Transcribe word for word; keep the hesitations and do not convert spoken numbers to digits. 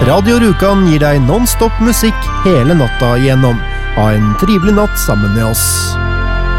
Radio Rjukan gir deg non-stop musikk hele natta igjennom. Ha en trivelig natt sammen med oss.